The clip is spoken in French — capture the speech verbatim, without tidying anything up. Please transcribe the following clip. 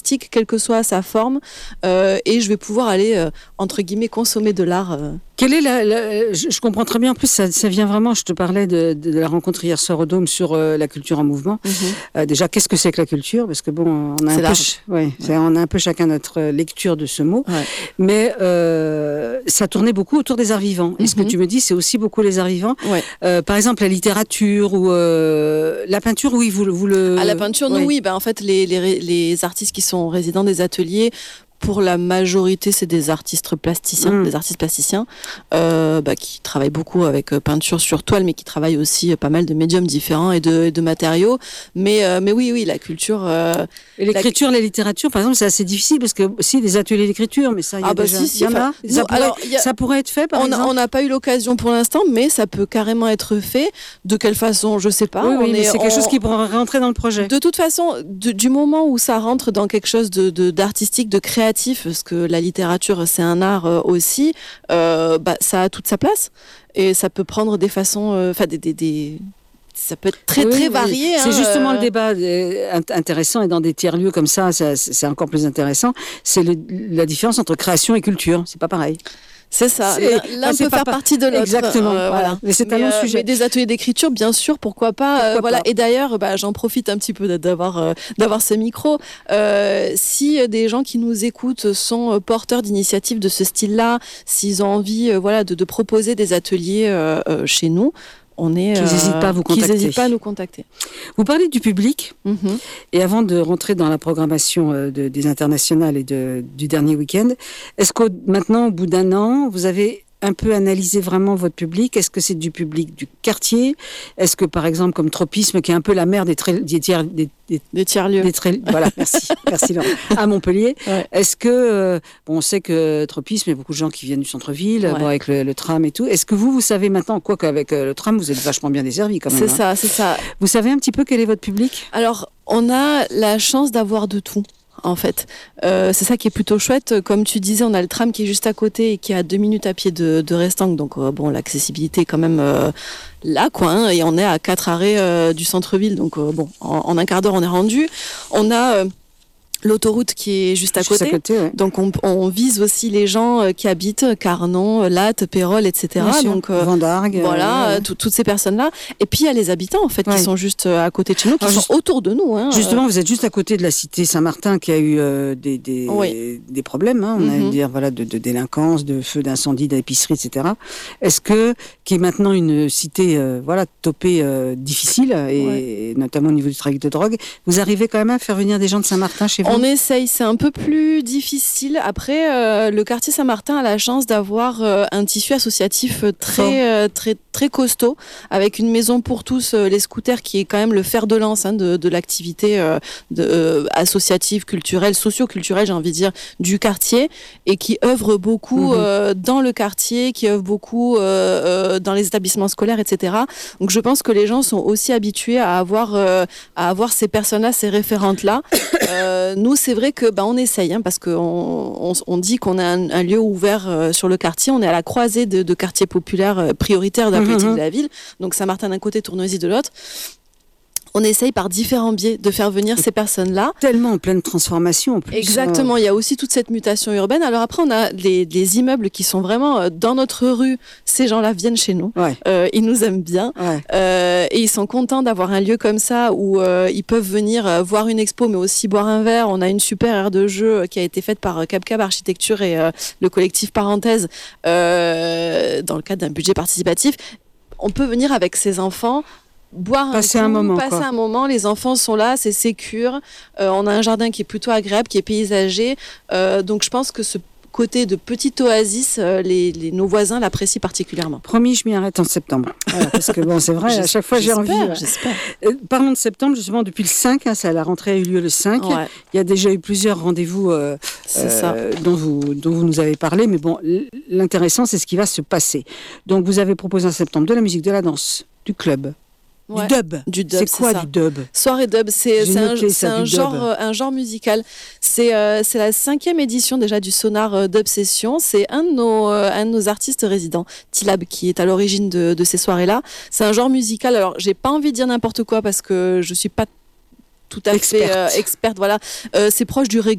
artistique, quelle que soit sa forme, euh, et je vais pouvoir aller, euh, entre guillemets, consommer de l'art. Euh. Quelle est la, la je, je comprends très bien, en plus ça, ça vient vraiment, je te parlais de, de, de la rencontre hier soir au Dôme sur euh, la culture en mouvement. Mm-hmm. Euh, déjà, qu'est-ce que c'est que la culture? Parce que bon, on a, un peu, ch- ouais, ouais. on a un peu chacun notre lecture de ce mot, ouais. mais euh, ça tournait beaucoup autour des arts vivants. Mm-hmm. Et ce que tu me dis, c'est aussi beaucoup les arts vivants. Ouais. Euh, par exemple, la littérature ou euh, la peinture, oui, vous, vous le... À la peinture, ouais. nous, oui, ben, en fait, les, les, les artistes qui sont résidents des ateliers, pour la majorité, c'est des artistes plasticiens, mmh. des artistes plasticiens euh, bah, qui travaillent beaucoup avec euh, peinture sur toile, mais qui travaillent aussi euh, pas mal de médiums différents et de, et de matériaux. Mais, euh, mais oui, oui, la culture... Euh, et l'écriture, la... la littérature, par exemple, c'est assez difficile parce que si des ateliers d'écriture, mais ça, il y a ah bah déjà... si, si, y en a. Nous, ça, pourrait, alors, y a... ça pourrait être fait, par on exemple. On n'a pas eu l'occasion pour l'instant, mais ça peut carrément être fait. De quelle façon, je sais pas. Oui, oui, on mais est, c'est on... quelque chose qui pourrait rentrer dans le projet. De toute façon, de, du moment où ça rentre dans quelque chose de, de, d'artistique, de créatif, parce que la littérature, c'est un art euh, aussi, euh, bah, ça a toute sa place. Et ça peut prendre des façons... Enfin, euh, des, des, des... ça peut être très, oui, très varié. C'est hein, justement euh... le débat euh, intéressant, et dans des tiers-lieux comme ça, ça c'est encore plus intéressant. C'est le, la différence entre création et culture. C'est pas pareil. C'est ça. C'est, L'un peut faire par... partie de l'autre. Exactement. Euh, voilà. Mais c'est mais, un long euh, sujet. Mais des ateliers d'écriture, bien sûr, pourquoi pas. Pourquoi euh, voilà. Pas. Et d'ailleurs, bah, j'en profite un petit peu d'avoir euh, d'avoir ce micro. Euh, si des gens qui nous écoutent sont porteurs d'initiatives de ce style-là, s'ils ont envie, euh, voilà, de, de proposer des ateliers euh, euh, chez nous. On est, qu'ils n'hésitent euh, pas à vous contacter. Qu'ils n'hésitent pas à nous contacter. Vous parlez du public, mm-hmm. et avant de rentrer dans la programmation euh, de, des internationales et de, du dernier week-end, est-ce que maintenant, au bout d'un an, vous avez un peu analysé vraiment votre public? Est-ce que c'est du public du quartier? Est-ce que, par exemple, comme Tropisme, qui est un peu la mère des, tra- des, tiers, des, des, des tiers-lieux, des tra- voilà, merci, merci Laurent, à Montpellier, ouais. Est-ce que, euh, bon, on sait que Tropisme, il y a beaucoup de gens qui viennent du centre-ville, ouais. bon, avec le, le tram et tout. Est-ce que vous, vous savez maintenant, quoi qu'avec euh, le tram, vous êtes vachement bien desservis quand même? C'est hein. ça, c'est ça. Vous savez un petit peu quel est votre public? Alors, on a la chance d'avoir de tout. En fait, euh, c'est ça qui est plutôt chouette. Comme tu disais, on a le tram qui est juste à côté et qui est à deux minutes à pied de, de Restang. Donc, euh, bon, l'accessibilité est quand même euh, là, quoi. Hein, et on est à quatre arrêts euh, du centre-ville. Donc, euh, bon, en, en un quart d'heure, on est rendu. On a euh, l'autoroute qui est juste à côté. Juste à côté ouais. Donc, on, on vise aussi les gens euh, qui habitent Carnon, Latte, Pérol, et cetera. Donc, euh, Vendargue. Voilà, euh, ouais. t- toutes ces personnes-là. Et puis, il y a les habitants, en fait, ouais. qui sont juste à côté de chez nous, qui Alors, sont autour de nous. Hein, justement, euh... vous êtes juste à côté de la cité Saint-Martin qui a eu euh, des, des, oui. des problèmes, hein, on mm-hmm. a dire, voilà, de, de délinquance, de feux d'incendie, d'épicerie, et cetera. Est-ce que, qui est maintenant une cité euh, voilà, topée euh, difficile, et, ouais. et notamment au niveau du trafic de drogue, vous arrivez quand même à faire venir des gens de Saint-Martin chez vous? On essaye, c'est un peu plus difficile. Après, euh, le quartier Saint-Martin a la chance d'avoir euh, un tissu associatif très, euh, très, très costaud, avec une maison pour tous, euh, les scooters, qui est quand même le fer de lance hein, de, de l'activité euh, de, euh, associative, culturelle, socio-culturelle, j'ai envie de dire, du quartier, et qui œuvre beaucoup mmh. euh, dans le quartier, qui œuvre beaucoup euh, euh, dans les établissements scolaires, et cetera. Donc, je pense que les gens sont aussi habitués à avoir, euh, à avoir ces personnes-là, ces référentes-là. Euh, nous, c'est vrai que bah, on essaye, hein, parce qu'on on, on dit qu'on a un, un lieu ouvert euh, sur le quartier. On est à la croisée de, de quartiers populaires euh, prioritaires de la politique mmh. de la ville. Donc Saint-Martin d'un côté, Tournoisy de l'autre. On essaye par différents biais de faire venir ces personnes-là. Tellement en pleine transformation en plus. Exactement, il y a aussi toute cette mutation urbaine. Alors après, on a les, les immeubles qui sont vraiment dans notre rue. Ces gens-là viennent chez nous. Ouais. Euh, ils nous aiment bien. Ouais. Euh, et ils sont contents d'avoir un lieu comme ça où euh, ils peuvent venir euh, voir une expo, mais aussi boire un verre. On a une super aire de jeu qui a été faite par Capcab Architecture et euh, le collectif Parenthèse euh, dans le cadre d'un budget participatif. On peut venir avec ses enfants, boire passer un, coup, un moment, passer quoi. un moment, les enfants sont là, c'est sécure, euh, on a un jardin qui est plutôt agréable, qui est paysager, euh, donc je pense que ce côté de petite oasis, euh, les, les, nos voisins l'apprécient particulièrement. Promis, je m'y arrête en septembre. Voilà, parce que bon, c'est vrai, à chaque fois j'ai envie. Ouais. J'espère. Euh, parlons de septembre, justement, depuis le cinq, hein, ça, la rentrée a eu lieu le cinq. Ouais. Il y a déjà eu plusieurs rendez-vous euh, euh, dont, vous, dont vous nous avez parlé, mais bon, l'intéressant, c'est ce qui va se passer. Donc, vous avez proposé en septembre de la musique, de la danse, du club. Ouais. Du dub. Du dub, c'est quoi c'est du dub? Soirée dub, c'est, c'est, un, ça, c'est un, genre, euh, un genre musical. C'est, euh, c'est la cinquième édition déjà du Sonar euh, Dub Session. C'est un de nos, euh, un de nos artistes résidents, Tilab, qui est à l'origine de, de ces soirées-là. C'est un genre musical. Alors, j'ai pas envie de dire n'importe quoi parce que je suis pas tout à experte. fait euh, experte. Voilà, euh, c'est proche du reggae.